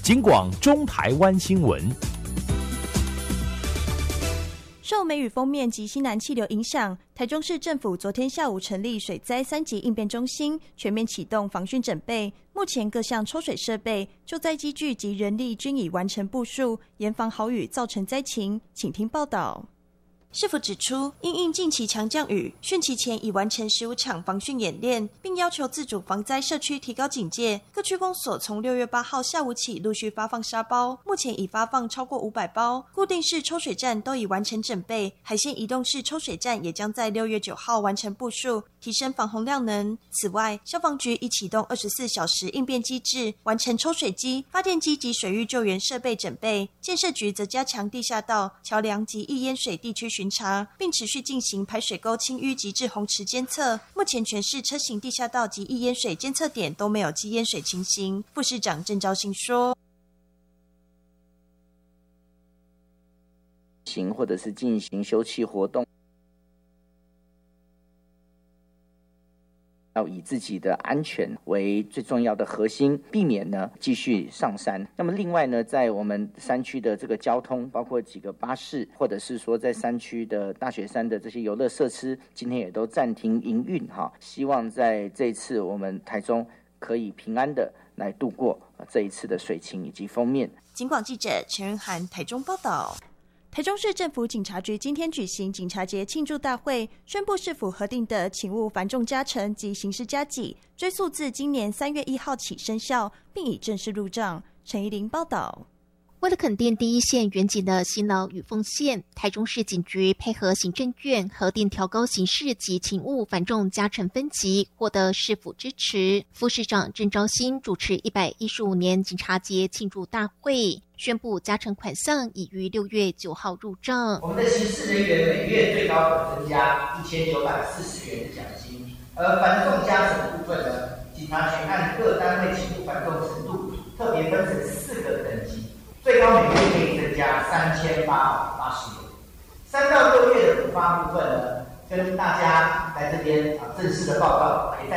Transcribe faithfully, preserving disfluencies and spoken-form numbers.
警广中台湾新闻。 受梅雨锋面及西南气流影响，台中市政府昨天下午成立水灾三级应变中心，全面启动防汛准备。目前各项抽水设备、救灾机具及人力均已完成部署，严防豪雨造成灾情。请听报道。市府指出，因应近期强降雨，汛期前已完成十五场防汛演练，并要求自主防灾社区提高警戒。各区公所从六月八号下午起陆续发放沙包，目前已发放超过五百包。固定式抽水站都已完成整备，海线移动式抽水站也将在六月九号完成部署，提升防洪量能。此外，消防局已启动二十四小时应变机制，完成抽水机、发电机及水域救援设备整备。建设局则加强地下道、桥梁及易淹水地区巡查，并持续进行排水沟清淤及滞洪池监测。目前全市车行地下道及易淹水监测点都没有积淹水情形。副市长郑昭信说， 行或者是进行休憩活动，要以自己的安全为最重要的核心，避免呢继续上山。那么另外呢，在我们山区的这个交通，包括几个巴士，或者是说在山区的大雪山的这些游乐设施，今天也都暂停营运哈。希望在这一次我们台中可以平安的来度过这一次的水情以及锋面。 警广记者陈仁涵台中报道。台中市政府警察局今天举行警察节庆祝大会，宣布市府核定的请务繁重加成及刑事加给，追溯自今年三月一号起生效，并已正式入账。陈怡玲报道。 为了肯定第一线员警的辛劳与奉献，台中市警局配合行政院核定调高刑事及勤务繁重加成分级，获得市府支持。副市长郑昭新主持一百一十五年警察节庆祝大会，宣布加成款项已于六月九号入账。 我们的刑事人员每月最高可增加一千九百四十元的奖金，而繁重加成的部分呢，警察局按各单位勤务繁重程度，特别分成四个等级。最高每月可以增加三千八百八十元。三到六月的补发部分呢，跟大家来这边啊正式的报告，也在